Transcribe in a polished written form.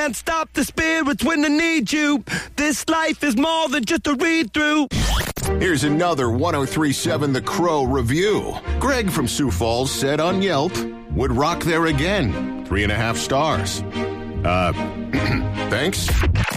can't stop the spirits when they need you. This life is more than just a read-through. Here's another 1037 The Crow review. Greg from Sioux Falls said on Yelp, would rock there again. 3.5 stars. Thanks.